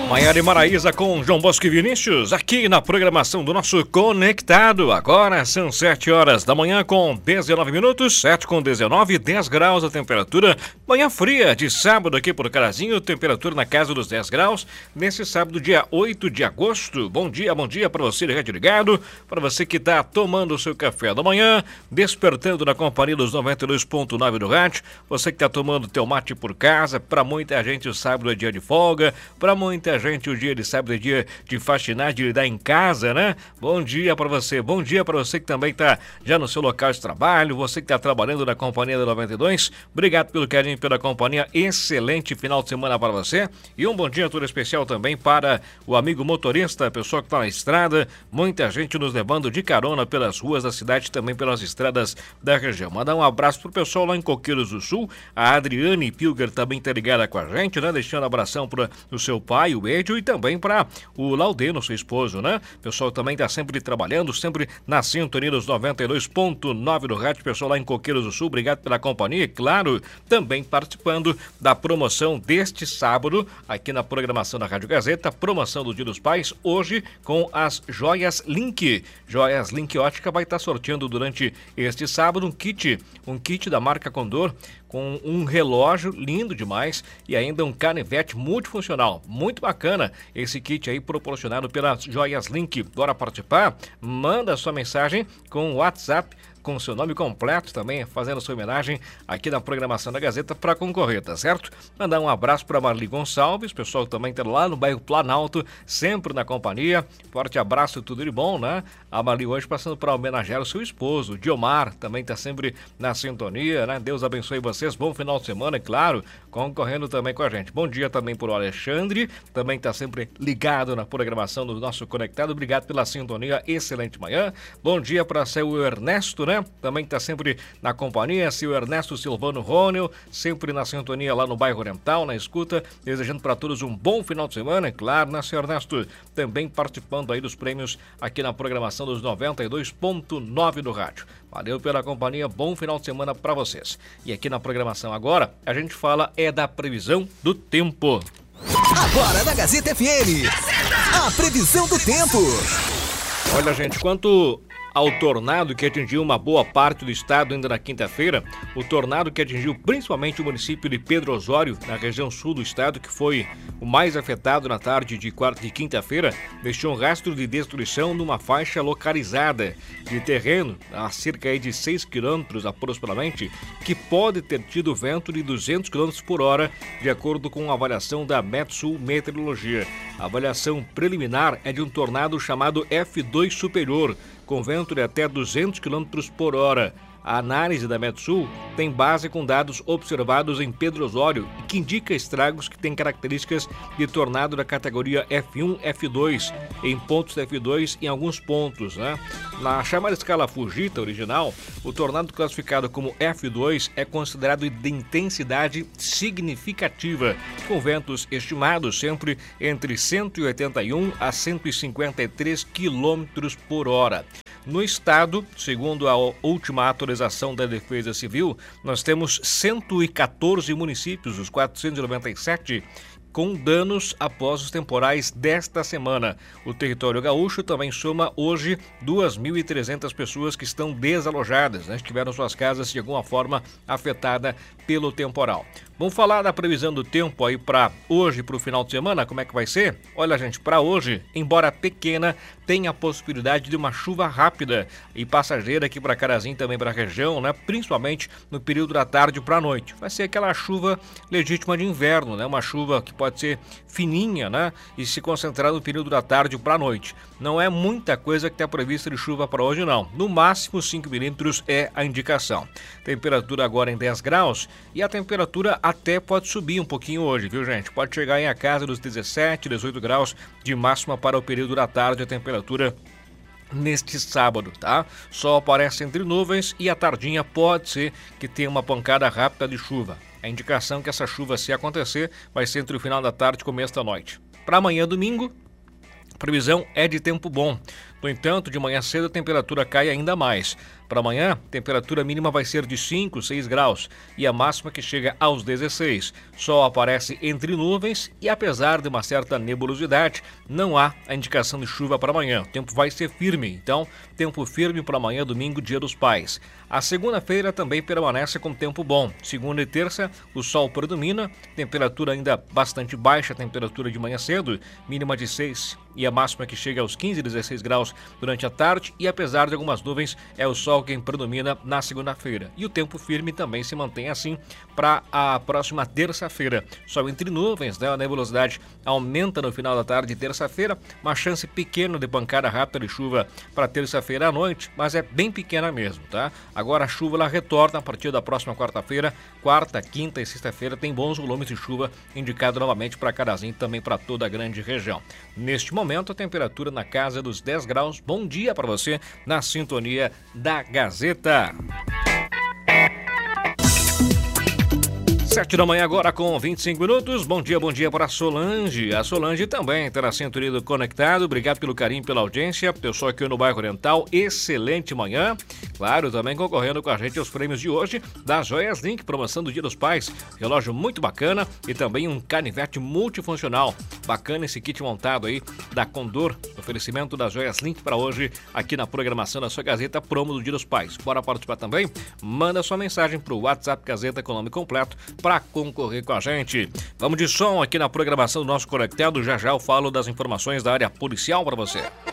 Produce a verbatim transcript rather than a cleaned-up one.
Maiara e Maraísa com João Bosco e Vinícius, aqui na programação do nosso Conectado. Agora são sete horas da manhã com dezenove minutos, sete com dezenove, dez graus a temperatura. Manhã fria de sábado aqui por Carazinho, temperatura na casa dos dez graus. Nesse sábado, dia oito de agosto. Bom dia, bom dia para você de ligado, para você que está tomando o seu café da manhã, despertando na companhia dos noventa e dois ponto nove do rádio. Você que está tomando teu mate por casa, para muita gente o sábado é dia de folga, para muita gente o dia de sábado é dia de faxinar, de lidar em casa, né? Bom dia para você, bom dia para você que também tá já no seu local de trabalho, você que tá trabalhando na companhia da noventa e dois, obrigado pelo carinho, pela companhia, excelente final de semana para você e um bom dia todo especial também para o amigo motorista, a pessoa que tá na estrada, muita gente nos levando de carona pelas ruas da cidade, também pelas estradas da região. Mandar um abraço pro pessoal lá em Coqueiros do Sul, a Adriane Pilger também tá ligada com a gente, né? Deixando um abração para o seu pai, o Edio, e também para o Laudeno, seu esposo, né? O pessoal também está sempre trabalhando, sempre na sintonia dos noventa e dois ponto nove do rádio, pessoal lá em Coqueiros do Sul, obrigado pela companhia e, claro, também participando da promoção deste sábado, aqui na programação da Rádio Gazeta, promoção do Dia dos Pais, hoje com as Joias Link. Joias Link Ótica vai estar sorteando durante este sábado um kit, um kit da marca Condor, com um relógio lindo demais e ainda um canivete multifuncional. Muito bacana esse kit aí proporcionado pelas Joias Link. Bora participar? Manda sua mensagem com o WhatsApp, com seu nome completo também, fazendo sua homenagem aqui na programação da Gazeta para concorrer, tá certo? Mandar um abraço para Marli Gonçalves, pessoal também tá lá no bairro Planalto, sempre na companhia. Forte abraço, tudo de bom, né? A Marli hoje passando para homenagear o seu esposo, o Diomar, também tá sempre na sintonia, né? Deus abençoe vocês, bom final de semana, e claro, concorrendo também com a gente. Bom dia também pro Alexandre, também tá sempre ligado na programação do nosso Conectado, obrigado pela sintonia, excelente manhã. Bom dia para seu Ernesto, né? Também está sempre na companhia, seu Ernesto Silvano Rônio, sempre na sintonia lá no bairro Oriental, na escuta, desejando para todos um bom final de semana, é claro, né, seu Ernesto? Também participando aí dos prêmios aqui na programação dos noventa e dois ponto nove do rádio. Valeu pela companhia, bom final de semana para vocês. E aqui na programação agora, a gente fala é da previsão do tempo. Agora na Gazeta F M, a previsão do tempo. Olha, gente, quanto ao tornado que atingiu uma boa parte do estado ainda na quinta-feira, o tornado que atingiu principalmente o município de Pedro Osório, na região sul do estado, que foi o mais afetado na tarde de quarta e quinta-feira, deixou um rastro de destruição numa faixa localizada de terreno a cerca de seis quilômetros aproximadamente, que pode ter tido vento de duzentos quilômetros por hora, de acordo com a avaliação da Metsul Meteorologia. A avaliação preliminar é de um tornado chamado F dois superior, com vento de até duzentos quilômetros por hora. A análise da Metsul tem base com dados observados em Pedro Osório, que indica estragos que têm características de tornado da categoria F um, F dois, em pontos de F dois em alguns pontos, né? Na chamada escala Fujita original, o tornado classificado como F dois é considerado de intensidade significativa, com ventos estimados sempre entre cento e oitenta e um a cento e cinquenta e três quilômetros por hora. No estado, segundo a última atualização da Defesa Civil, nós temos cento e quatorze municípios, dos quatrocentos e noventa e sete, com danos após os temporais desta semana. O território gaúcho também soma hoje duas mil e trezentas pessoas que estão desalojadas, né? Tiveram suas casas de alguma forma afetadas pelo temporal. Vamos falar da previsão do tempo aí para hoje, para o final de semana, como é que vai ser? Olha, gente, para hoje, embora pequena, tem a possibilidade de uma chuva rápida e passageira aqui para Carazinho, também para a região, né? Principalmente no período da tarde para a noite. Vai ser aquela chuva legítima de inverno, né? Uma chuva que pode ser fininha, né? E se concentrar no período da tarde para a noite. Não é muita coisa que está prevista de chuva para hoje, não. No máximo cinco milímetros é a indicação. Temperatura agora em dez graus e a temperatura até pode subir um pouquinho hoje, viu, gente? Pode chegar em a casa dos dezessete, dezoito graus de máxima para o período da tarde, a temperatura neste sábado, tá? Sol aparece entre nuvens e a tardinha pode ser que tenha uma pancada rápida de chuva. A indicação que essa chuva, se acontecer, vai ser entre o final da tarde e começo da noite. Para amanhã, domingo, a previsão é de tempo bom. No entanto, de manhã cedo a temperatura cai ainda mais. Para amanhã, a temperatura mínima vai ser de cinco, seis graus e a máxima que chega aos dezesseis. Sol aparece entre nuvens e, apesar de uma certa nebulosidade, não há a indicação de chuva para amanhã. O tempo vai ser firme, então, tempo firme para amanhã, domingo, Dia dos Pais. A segunda-feira também permanece com tempo bom. Segunda e terça, o sol predomina, temperatura ainda bastante baixa, temperatura de manhã cedo, mínima de seis e a máxima que chega aos quinze, dezesseis graus durante a tarde e, apesar de algumas nuvens, é o sol quem predomina na segunda-feira. E o tempo firme também se mantém assim para a próxima terça-feira. Sol entre nuvens, né? A nebulosidade aumenta no final da tarde de terça-feira, uma chance pequena de pancada rápida de chuva para terça-feira à noite, mas é bem pequena mesmo, tá? Agora a chuva ela retorna a partir da próxima quarta-feira, quarta, quinta e sexta-feira tem bons volumes de chuva indicado novamente para Carazinho e também para toda a grande região. Neste momento a temperatura na casa dos dez graus. Bom dia para você na sintonia da Gazeta. Sete da manhã agora com vinte e cinco minutos. Bom dia, bom dia para a Solange. A Solange também está na sintonia do Conectado. Obrigado pelo carinho, pela audiência. Pessoal aqui no bairro Oriental, excelente manhã. Claro, também concorrendo com a gente aos prêmios de hoje da Joias Link, promoção do Dia dos Pais. Relógio muito bacana e também um canivete multifuncional. Bacana esse kit montado aí da Condor. Oferecimento da Joias Link para hoje aqui na programação da sua Gazeta, promo do Dia dos Pais. Bora participar também? Manda sua mensagem para o WhatsApp Gazeta com o nome completo para concorrer com a gente. Vamos de som aqui na programação do nosso Conectado. Já já eu falo das informações da área policial para você.